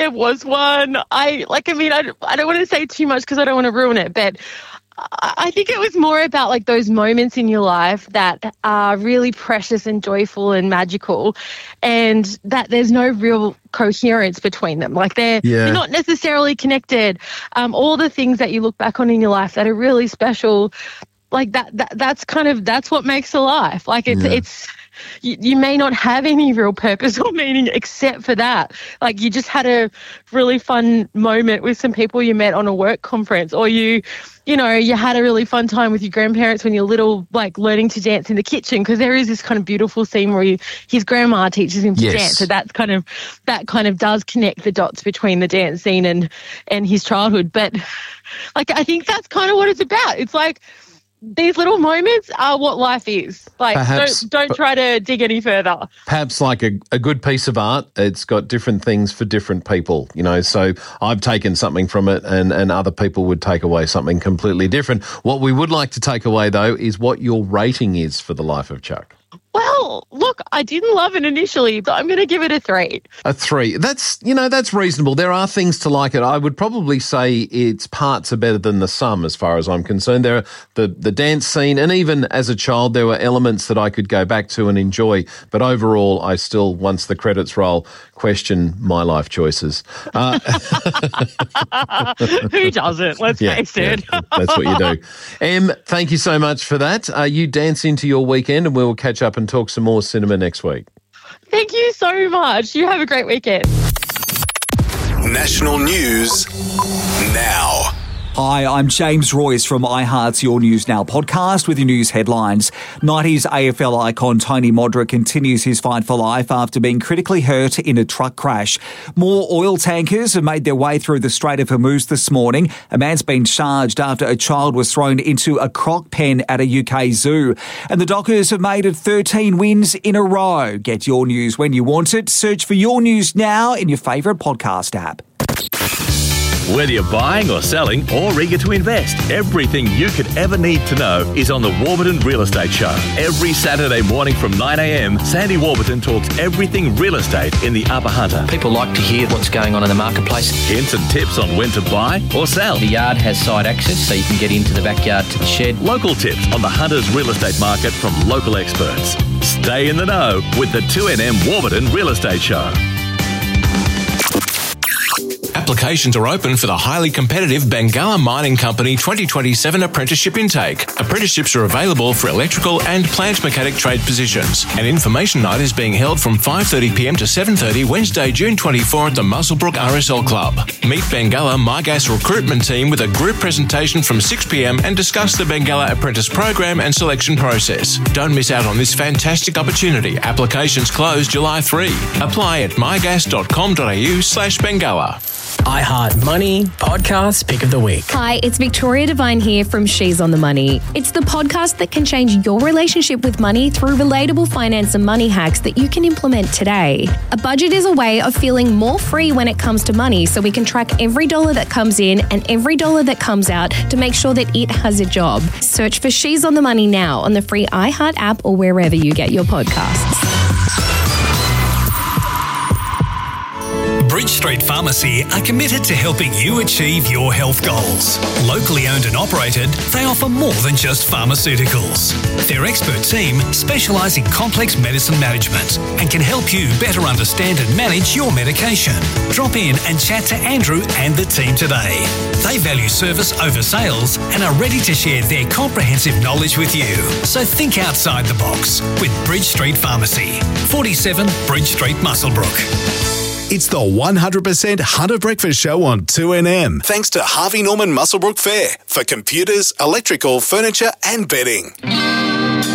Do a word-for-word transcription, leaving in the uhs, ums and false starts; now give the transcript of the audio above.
there was one. I like. I mean, I, I don't want to say too much because I don't want to ruin it, but I, I think it was more about like those moments in your life that are really precious and joyful and magical, and that there's no real coherence between them. Like they're, Yeah. they're not necessarily connected. Um, all the things that you look back on in your life that are really special, like that. that that's kind of that's what makes a life. Like it's Yeah. it's. You, you may not have any real purpose or meaning except for that. Like you just had a really fun moment with some people you met on a work conference, or you, you know, you had a really fun time with your grandparents when you're little, like learning to dance in the kitchen, because there is this kind of beautiful scene where you, his grandma teaches him to Yes. dance. So that's kind of, that kind of does connect the dots between the dance scene and, and his childhood. But like, I think that's kind of what it's about. It's like, these little moments are what life is. Like, Perhaps- don't, don't try to dig any further. Perhaps like a, a good piece of art, it's got different things for different people, you know. So I've taken something from it and, and other people would take away something completely different. What we would like to take away, though, is what your rating is for The Life of Chuck. Well, look, I didn't love it initially, but I'm going to give it a three. A three. That's, you know, that's reasonable. There are things to like it. I would probably say its parts are better than the sum as far as I'm concerned. There are the, the dance scene, and even as a child, there were elements that I could go back to and enjoy. But overall, I still, once the credits roll, question my life choices. Uh, Who doesn't? Let's yeah, face it. yeah, that's what you do. Em, thank you so much for that. Uh, you dance into your weekend, and we'll catch up and talk some more cinema next week. Thank you so much. You have a great weekend. National news now. Hi, I'm James Royce from iHeart's Your News Now podcast with your news headlines. nineties A F L icon Tony Modric continues his fight for life after being critically hurt in a truck crash. More oil tankers have made their way through the Strait of Hormuz this morning. A man's been charged after a child was thrown into a croc pen at a U K zoo. And the Dockers have made it thirteen wins in a row. Get your news when you want it. Search for Your News Now in your favourite podcast app. Whether you're buying or selling or eager to invest, everything you could ever need to know is on the Warburton Real Estate Show. Every Saturday morning from nine a.m, Sandy Warburton talks everything real estate in the Upper Hunter. People like to hear what's going on in the marketplace. Hints and tips on when to buy or sell. The yard has side access, so you can get into the backyard to the shed. Local tips on the Hunter's real estate market from local experts. Stay in the know with the two N M Warburton Real Estate Show. Applications are open for the highly competitive Bengalla Mining Company twenty twenty-seven apprenticeship intake. Apprenticeships are available for electrical and plant mechanic trade positions. An information night is being held from five thirty p m to seven thirty Wednesday, June twenty-fourth at the Muswellbrook R S L Club. Meet Bengalla MyGas recruitment team with a group presentation from six p m and discuss the Bengalla apprentice program and selection process. Don't miss out on this fantastic opportunity. Applications close July third. Apply at mygas dot com dot a u slash Bengalla. iHeart Money Podcast Pick of the Week. Hi, it's Victoria Devine here from She's on the Money. It's the podcast that can change your relationship with money through relatable finance and money hacks that you can implement today. A budget is a way of feeling more free when it comes to money, so we can track every dollar that comes in and every dollar that comes out to make sure that it has a job. Search for She's on the Money now on the free iHeart app or wherever you get your podcasts. Bridge Street Pharmacy are committed to helping you achieve your health goals. Locally owned and operated, they offer more than just pharmaceuticals. Their expert team specialise in complex medicine management and can help you better understand and manage your medication. Drop in and chat to Andrew and the team today. They value service over sales and are ready to share their comprehensive knowledge with you. So think outside the box with Bridge Street Pharmacy, forty-seven Bridge Street, Muswellbrook. It's the one hundred percent Hunter Breakfast Show on two N M. Thanks to Harvey Norman Muswellbrook Fair for computers, electrical, furniture and bedding.